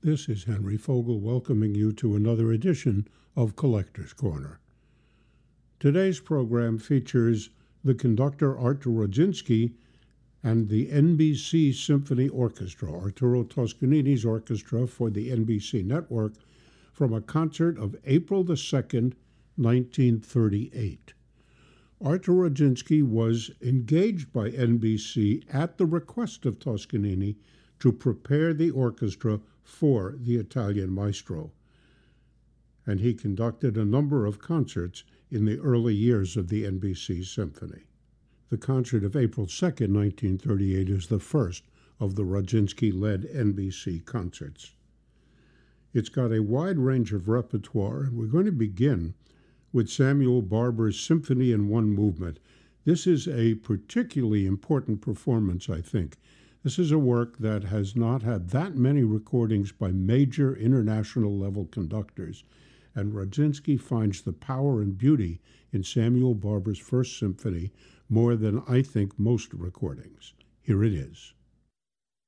This is Henry Fogel welcoming you to another edition of Collector's Corner. Today's program features the conductor Artur Rudzinski and the NBC Symphony Orchestra, Arturo Toscanini's orchestra for the NBC network, from a concert of April the 2nd, 1938. Artur Rudzinski was engaged by NBC at the request of Toscanini to prepare the orchestra for the Italian maestro, and he conducted a number of concerts in the early years of the NBC Symphony. The concert of April 2nd, 1938 is the first of the Rudzinski-led NBC concerts. It's got a wide range of repertoire, and we're going to begin with Samuel Barber's Symphony in One Movement. This is a particularly important performance, I think. This is a work that has not had that many recordings by major international-level conductors, and Rudzinski finds the power and beauty in Samuel Barber's First Symphony more than I think most recordings. Here it is.